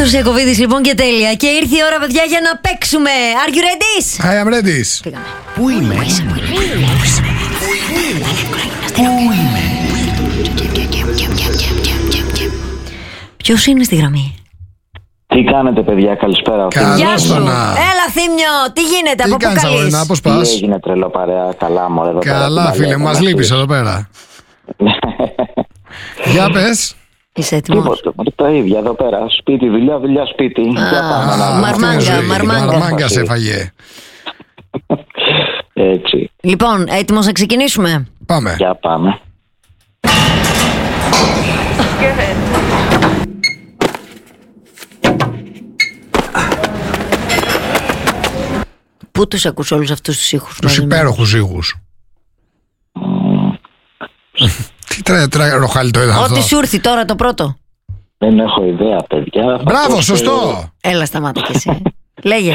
Νέστορος Ιακωβίδης λοιπόν και τέλεια. Και ήρθε η ώρα, παιδιά, για να παίξουμε. Are you ready? I am ready. Πήγαμε. Πού είμαι? Ποιος είναι στη γραμμή? Τι κάνετε, παιδιά, καλησπέρα. Γεια σου. να. Έλα, Θήμιο, τι γίνεται, από πού κάνεις, καλείς? αγορίνα, πώς Τι πας? έγινε, τρελό παρέα, καλά μου εδώ πέρα. Καλά, φίλε, μας λείπεις εδώ πέρα. Για πες. Είσαι έτοιμος? Τίποτα, τα ίδια εδώ πέρα. Σπίτι, δουλειά, δουλειά, σπίτι. Μαρμάγκα σε φαγέ. Έτσι. Λοιπόν, έτοιμος να ξεκινήσουμε? Πάμε. Για πάμε. Πού τους ακούς όλους αυτούς τους ήχους? Τους υπέροχους ήχους. Τι ροχάλι το είδα αυτό. Ό,τι σου ήρθε τώρα το πρώτο. Δεν έχω ιδέα, παιδιά. Μπράβο, σωστό. Έλα, σταμάτα κι εσύ. Λέγε.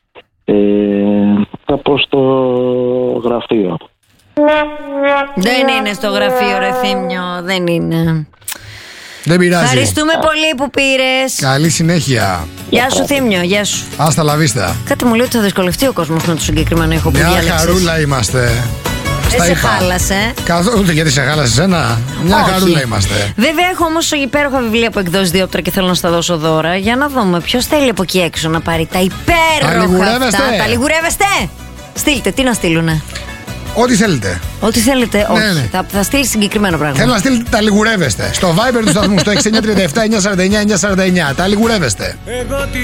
Θα πω στο γραφείο. Δεν είναι στο γραφείο, ρε Θήμιο, δεν είναι. Δεν πειράζει. Ευχαριστούμε πολύ που πήρες. Καλή συνέχεια. Γεια σου, Θήμιο, γεια σου. Άστα λαβίστα. Κάτι μου λέει ότι θα δυσκολευτεί ο κόσμος με το συγκεκριμένο ήχο που Μια διάλεξες. χαρούλα είμαστε. Δεν σε χάλασε. Ούτε γιατί σε χάλασε εσένα. Μια Όχι. χαρούλα είμαστε. Βέβαια, έχω όμως υπέροχα βιβλία από εκδόσεις Διόπτρα και θέλω να στα δώσω δώρα. Για να δούμε ποιος θέλει από εκεί έξω να πάρει τα υπέροχα λιγουρεύεστε? αυτά. Τα λιγουρεύεστε? Στείλτε, τι να στείλουνε? Ό,τι θέλετε. Ό,τι θέλετε, όχι. Ναι. Θα στείλει συγκεκριμένο πράγμα. Θέλω να στείλετε τα λιγουρεύεστε. Στο Viber του σταθμού στο 6937 949 949. Τα λιγουρεύεστε.